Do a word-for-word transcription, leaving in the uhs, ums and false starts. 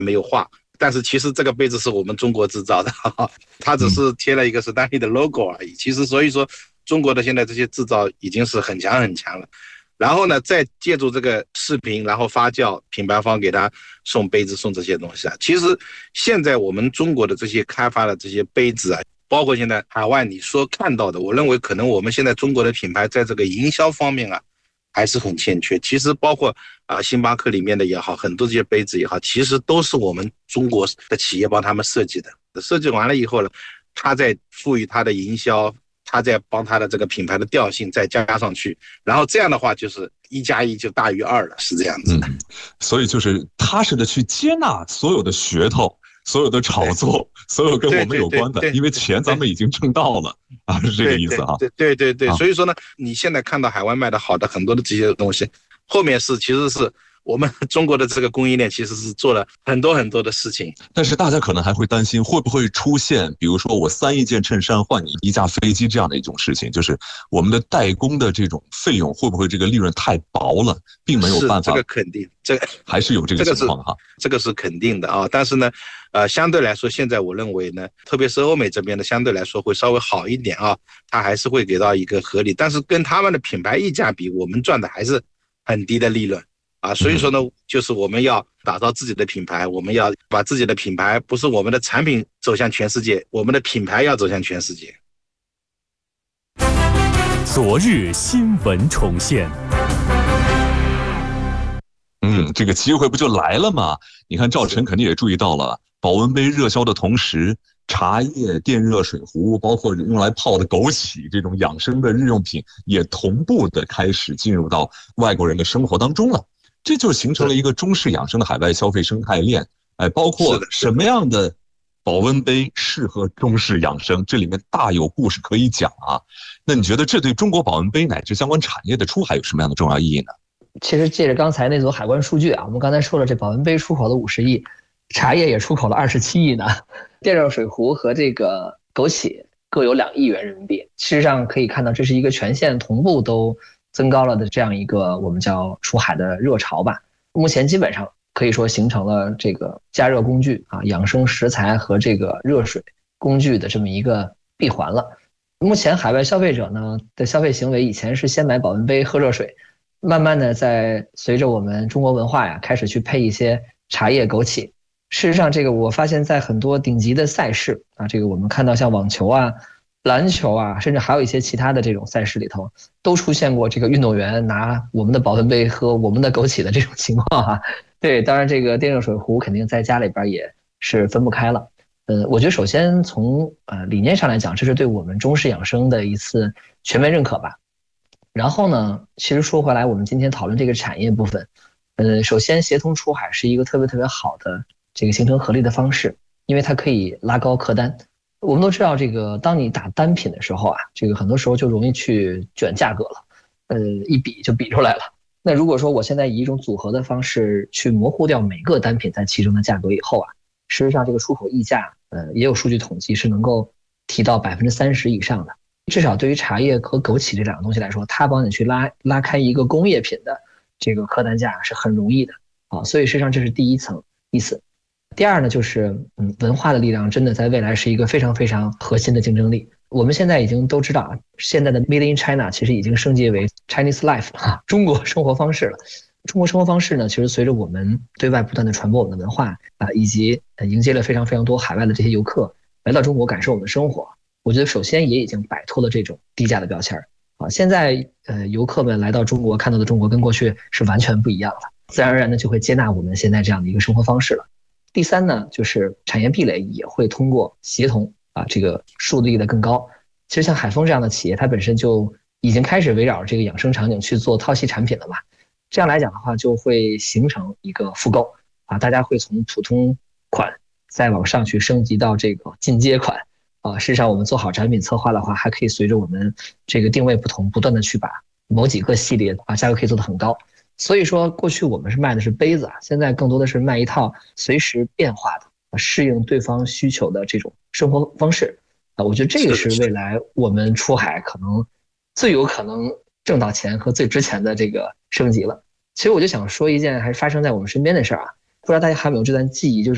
没有画，但是其实这个杯子是我们中国制造的，哈哈，它只是贴了一个史丹利的 logo 而已。其实所以说，中国的现在这些制造已经是很强很强了。然后呢，再借助这个视频，然后发酵，品牌方给他送杯子，送这些东西啊。其实现在我们中国的这些开发的这些杯子啊，包括现在海外你说看到的，我认为可能我们现在中国的品牌在这个营销方面啊，还是很欠缺。其实包括啊、呃、星巴克里面的也好，很多这些杯子也好，其实都是我们中国的企业帮他们设计的。设计完了以后呢，他再赋予他的营销，他再帮他的这个品牌的调性再加上去，然后这样的话就是一加一就大于二了，是这样子的。 嗯，所以就是踏实的去接纳所有的噱头，所有的炒作，所有跟我们有关的，因为钱咱们已经挣到了啊，是这个意思哈。 对对对对，所以说呢，你现在看到海外卖的好的很多的这些东西，后面是其实是我们中国的这个供应链其实是做了很多很多的事情。 但是大家可能还会担心会不会出现比如说我三一件衬衫换你一架飞机这样的一种事情，就是我们的代工的这种费用会不会这个利润太薄了，并没有办法。 这个肯定，这个还是有这个情况哈。 这个是肯定的啊，但是呢呃，相对来说现在我认为呢，特别是欧美这边的相对来说会稍微好一点啊，它还是会给到一个合理，但是跟他们的品牌溢价比，我们赚的还是很低的利润啊，所以说呢，就是我们要打造自己的品牌，我们要把自己的品牌，不是我们的产品走向全世界，我们的品牌要走向全世界。 昨日新闻重现。 嗯，这个机会不就来了吗？你看赵晨肯定也注意到了，保温杯热销的同时，茶叶、电热水壶，包括用来泡的枸杞这种养生的日用品，也同步的开始进入到外国人的生活当中了。这就形成了一个中式养生的海外消费生态链。哎，包括什么样的保温杯适合中式养生，这里面大有故事可以讲啊。那你觉得这对中国保温杯乃至相关产业的出海有什么样的重要意义呢？ 其实借着刚才那组海关数据啊，我们刚才说了，这保温杯出口了五十亿，茶叶也出口了二十七亿呢，电热水壶和这个枸杞各有两亿元人民币。事实上可以看到，这是一个全线同步都增高了的这样一个我们叫出海的热潮吧。目前基本上可以说形成了这个加热工具啊、养生食材和这个热水工具的这么一个闭环了。目前海外消费者呢的消费行为，以前是先买保温杯喝热水，慢慢的在随着我们中国文化呀，开始去配一些茶叶、枸杞。事实上，这个我发现在很多顶级的赛事啊，这个我们看到像网球啊、篮球啊，甚至还有一些其他的这种赛事里头，都出现过这个运动员拿我们的保温杯喝我们的枸杞的这种情况哈、啊。对，当然这个电热水壶肯定在家里边也是分不开了。呃，我觉得首先从呃理念上来讲，这是对我们中式养生的一次全面认可吧。然后呢，其实说回来，我们今天讨论这个产业部分，呃，首先协同出海是一个特别特别好的这个形成合力的方式，因为它可以拉高客单。我们都知道，这个当你打单品的时候啊，这个很多时候就容易去卷价格了，呃，一比就比出来了。那如果说我现在以一种组合的方式去模糊掉每个单品在其中的价格以后啊，事实上这个出口溢价，呃，也有数据统计是能够提到百分之三十以上的。至少对于茶叶和枸杞这两个东西来说，它帮你去拉拉开一个工业品的这个客单价是很容易的啊，所以实际上这是第一层意思。第二呢，就是嗯，文化的力量真的在未来是一个非常非常核心的竞争力。我们现在已经都知道啊，现在的 Made in China 其实已经升级为 Chinese Life 啊，中国生活方式了。中国生活方式呢，其实随着我们对外不断的传播我们的文化啊，以及迎接了非常非常多海外的这些游客来到中国感受我们的生活。我觉得首先也已经摆脱了这种低价的标签啊，现在呃游客们来到中国看到的中国跟过去是完全不一样了，自然而然的就会接纳我们现在这样的一个生活方式了。第三呢，就是产业壁垒也会通过协同啊这个树立的更高。其实像海丰这样的企业，它本身就已经开始围绕这个养生场景去做套系产品了嘛，这样来讲的话就会形成一个复购啊，大家会从普通款再往上去升级到这个进阶款。啊，事实上我们做好产品策划的话，还可以随着我们这个定位不同，不断的去把某几个系列啊价格可以做得很高。所以说过去我们是卖的是杯子啊，现在更多的是卖一套随时变化的、适应对方需求的这种生活方式啊。我觉得这个是未来我们出海可能最有可能挣到钱和最值钱的这个升级了。其实我就想说一件还是发生在我们身边的事儿啊，不知道大家还有没有这段记忆，就是